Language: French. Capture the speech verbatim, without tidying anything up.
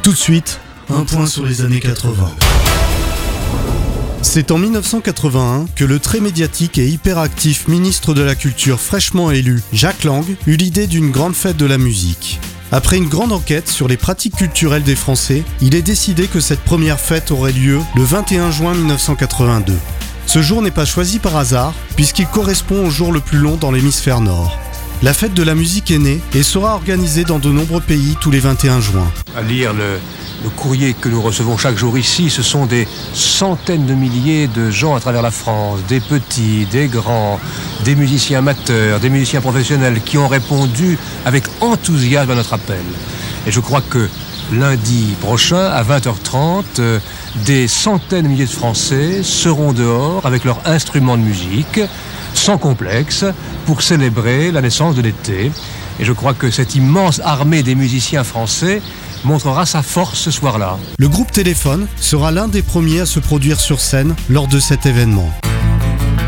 Tout de suite, un point sur les années quatre-vingts. C'est en dix-neuf cent quatre-vingt-un que le très médiatique et hyperactif ministre de la Culture fraîchement élu, Jack Lang, eut l'idée d'une grande fête de la musique. Après une grande enquête sur les pratiques culturelles des Français, il est décidé que cette première fête aurait lieu le vingt et un juin dix-neuf cent quatre-vingt-deux. Ce jour n'est pas choisi par hasard, puisqu'il correspond au jour le plus long dans l'hémisphère nord. La fête de la musique est née et sera organisée dans de nombreux pays tous les vingt et un juin. À lire le, le courrier que nous recevons chaque jour ici, ce sont des centaines de milliers de gens à travers la France, des petits, des grands, des musiciens amateurs, des musiciens professionnels qui ont répondu avec enthousiasme à notre appel. Et je crois que lundi prochain, à vingt heures trente, euh, des centaines de milliers de Français seront dehors avec leurs instruments de musique, sans complexe, pour célébrer la naissance de l'été. Et je crois que cette immense armée des musiciens français montrera sa force ce soir-là. Le groupe Téléphone sera l'un des premiers à se produire sur scène lors de cet événement.